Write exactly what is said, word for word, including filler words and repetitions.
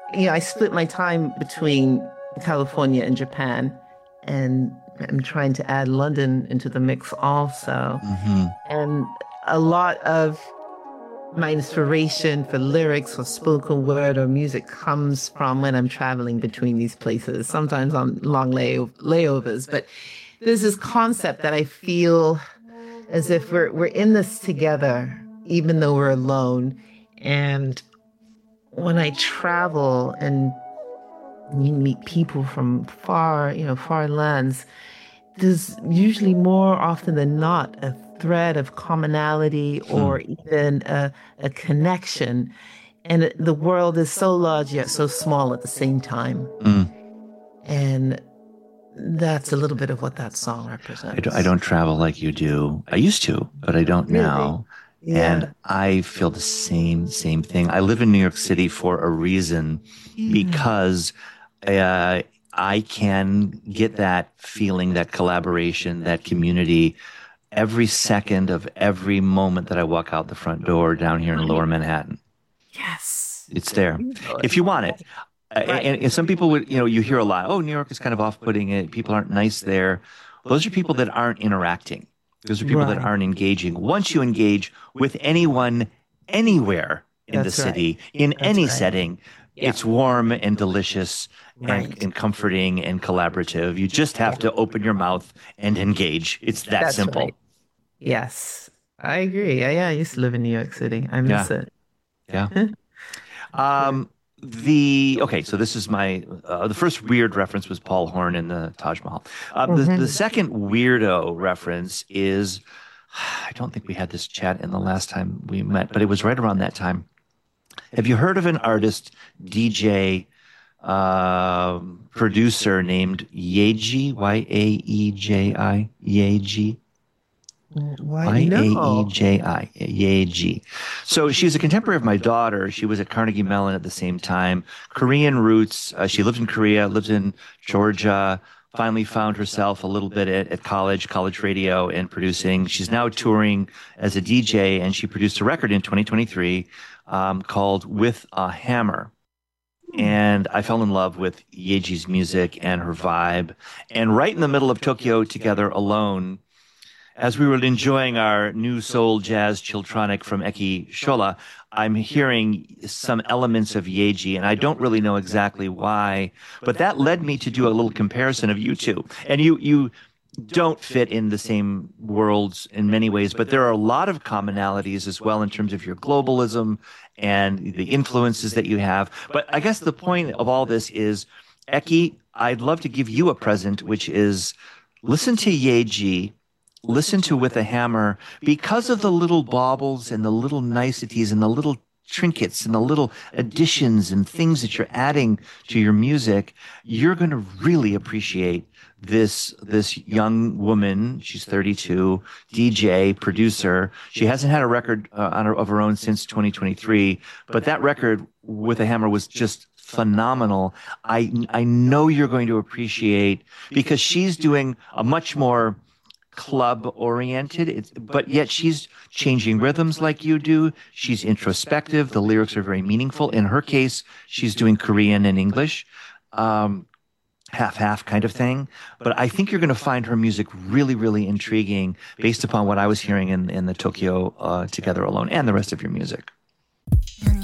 you know, I split my time between California and Japan, and I'm trying to add London into the mix also. Mm-hmm. And a lot of my inspiration for lyrics or spoken word or music comes from when I'm traveling between these places, sometimes on long lay layovers. But there's this concept that I feel as if we're we're in this together, even though we're alone. And when I travel and you meet people from far, you know, far lands, there's usually more often than not a thread of commonality Hmm. or even a, a connection. And the world is so large yet so small at the same time. Mm. And that's a little bit of what that song I, do, I represents. don't travel like you do. I used to, but I don't Really? now. And Yeah. I feel the same, same thing. I live in New York City for a reason Yeah. because uh, I can get that feeling, that collaboration, that community every second of every moment that I walk out the front door down here in Lower Right. Manhattan. Yes. It's there You know it. if you want it. Uh, Right. And, and some people would, you know, you hear a lot, oh, New York is kind of off-putting. It people aren't nice there. Those are people that aren't interacting. Those are people that Right. aren't engaging. Once you engage with anyone, anywhere in the That's right. city, in That's any right. setting, Yeah. it's warm and delicious and, Right. and comforting and collaborative. You just have Yeah. to open your mouth and engage. It's that That's right. simple. Yes. I agree. Yeah, yeah, I used to live in New York City. I Yeah, miss it. yeah. Um, the okay, so this is my uh, the first weird reference was Paul Horn in the Taj Mahal. Uh, the the Hmm. second weirdo reference is I don't think we had this chat in the last time we met, but it was right around that time. Have you heard of an artist, D J, uh, producer named Yeji? Y A E J I? Yeji? Why? Y A E No. J I, Yeji. So she's a contemporary of my daughter. She was at Carnegie Mellon at the same time. Korean roots. Uh, she lived in Korea, lived in Georgia, finally found herself a little bit at, at college, college radio and producing. She's now touring as a D J, and she produced a record in twenty twenty-three um, called With a Hammer. And I fell in love with Yeji's music and her vibe. And right in the middle of Tokyo Together Alone, as we were enjoying our new soul jazz chiltronic from Eki Shola, I'm hearing some elements of Yeji, and I don't really know exactly why, but that led me to do a little comparison of you two. And you, you don't fit in the same worlds in many ways, but there are a lot of commonalities as well in terms of your globalism and the influences that you have. But I guess the point of all this is, Eki, I'd love to give you a present, which is listen to Yeji, listen to With a Hammer, because of the little baubles and the little niceties and the little trinkets and the little additions and things that you're adding to your music, you're going to really appreciate this this young woman. She's thirty-two, D J, producer. She hasn't had a record uh, on her, of her own since twenty twenty-three, but that record With a Hammer was just phenomenal. I I know you're going to appreciate because she's doing a much more club oriented, it's, but yet she's changing rhythms like you do. She's introspective. The lyrics are very meaningful. In her case, she's doing Korean and English, um, half half kind of thing. But I think you're going to find her music really, really intriguing based upon what I was hearing in, in the Tokyo uh, Together Alone and the rest of your music.